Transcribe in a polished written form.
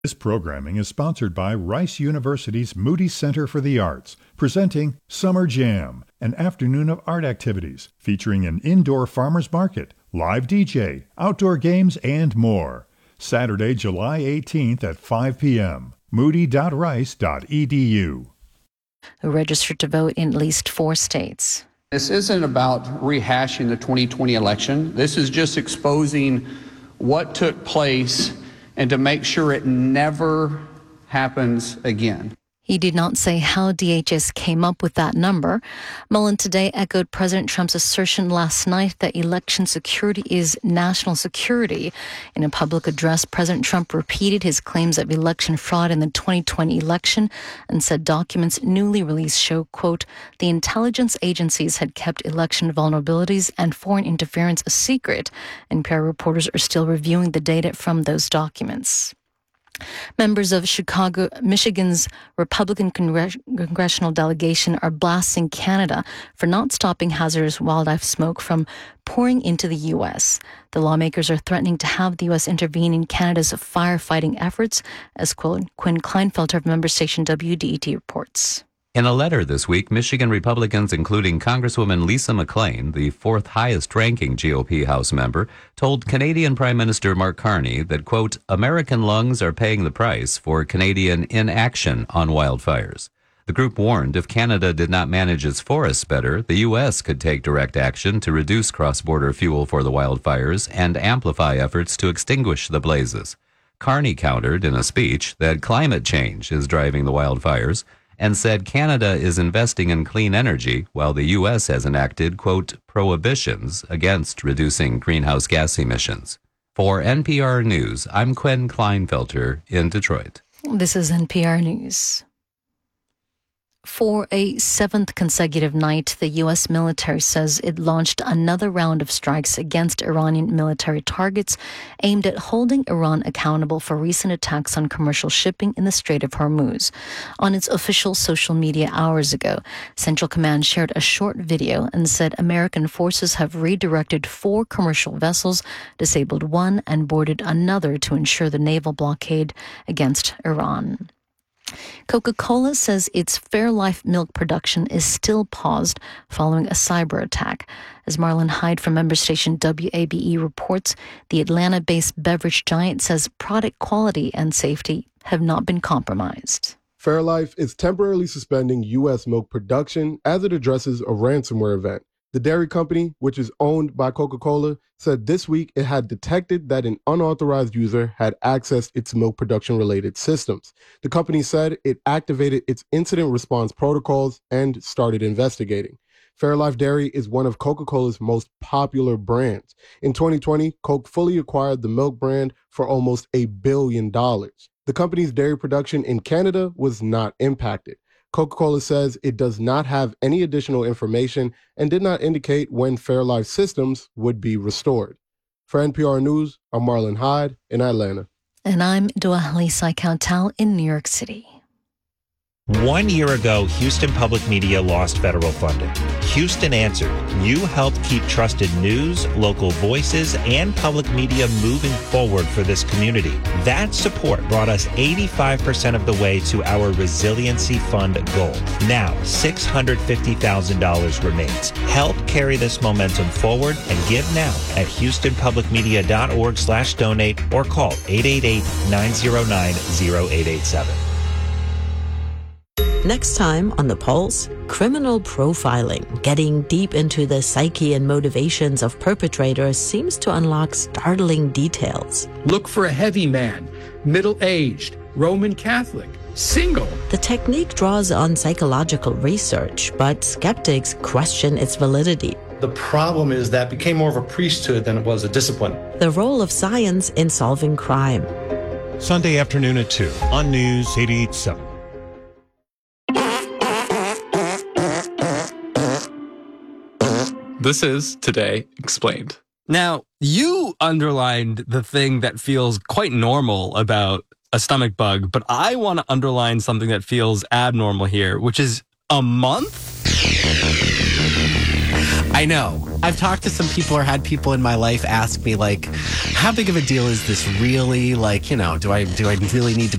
This programming is sponsored by Rice University's Moody Center for the Arts, presenting Summer Jam, an afternoon of art activities featuring an indoor farmers market, live DJ, outdoor games, and more. Saturday, July 18th at 5 p.m. moody.rice.edu. Registered to vote in at least 4 states. This isn't about rehashing the 2020 election. This is just exposing what took place and to make sure it never happens again. He did not say how DHS came up with that number. Mullen today echoed President Trump's assertion last night that election security is national security. In a public address, President Trump repeated his claims of election fraud in the 2020 election and said documents newly released show, quote, the intelligence agencies had kept election vulnerabilities and foreign interference a secret. NPR reporters are still reviewing the data from those documents. Members of Michigan's Republican congressional delegation are blasting Canada for not stopping hazardous wildlife smoke from pouring into the U.S. The lawmakers are threatening to have the U.S. intervene in Canada's firefighting efforts, as Quinn Kleinfelter of member station WDET reports. In a letter this week, Michigan Republicans, including Congresswoman Lisa McClain, the 4th highest-ranking GOP House member, told Canadian Prime Minister Mark Carney that, quote, American lungs are paying the price for Canadian inaction on wildfires. The group warned if Canada did not manage its forests better, the U.S. could take direct action to reduce cross-border fuel for the wildfires and amplify efforts to extinguish the blazes. Carney countered in a speech that climate change is driving the wildfires, and said Canada is investing in clean energy while the U.S. has enacted, quote, prohibitions against reducing greenhouse gas emissions. For NPR News, I'm Quinn Kleinfelter in Detroit. This is NPR News. For a 7th consecutive night, the U.S. military says it launched another round of strikes against Iranian military targets aimed at holding Iran accountable for recent attacks on commercial shipping in the Strait of Hormuz. On its official social media hours ago, Central Command shared a short video and said American forces have redirected 4 commercial vessels, disabled 1, and boarded another to ensure the naval blockade against Iran. Coca-Cola says its Fairlife milk production is still paused following a cyber attack. As Marlon Hyde from member station WABE reports, the Atlanta-based beverage giant says product quality and safety have not been compromised. Fairlife is temporarily suspending U.S. milk production as it addresses a ransomware event. The dairy company, which is owned by Coca-Cola, said this week it had detected that an unauthorized user had accessed its milk production-related systems. The company said it activated its incident response protocols and started investigating. Fairlife Dairy is one of Coca-Cola's most popular brands. In 2020, Coke fully acquired the milk brand for almost $1 billion. The company's dairy production in Canada was not impacted. Coca-Cola says it does not have any additional information and did not indicate when Fairlife systems would be restored. For NPR News, I'm Marlon Hyde in Atlanta. And I'm Dua Lisa Kautal in New York City. 1 year ago, Houston Public Media lost federal funding. Houston answered. You helped keep trusted news, local voices, and public media moving forward for this community. That support brought us 85% of the way to our Resiliency Fund goal. Now, $650,000 remains. Help carry this momentum forward and give now at houstonpublicmedia.org/donate or call 888-909-0887. Next time on The Pulse, criminal profiling. Getting deep into the psyche and motivations of perpetrators seems to unlock startling details. Look for a heavy man, middle-aged, Roman Catholic, single. The technique draws on psychological research, but skeptics question its validity. The problem is that became more of a priesthood than it was a discipline. The role of science in solving crime. Sunday afternoon at 2 on News 88.7. This is Today Explained. Now, you underlined the thing that feels quite normal about a stomach bug, but I want to underline something that feels abnormal here, which is a month? I know. I've talked to some people or had people in my life ask me, like, how big of a deal is this really? Like, do I really need to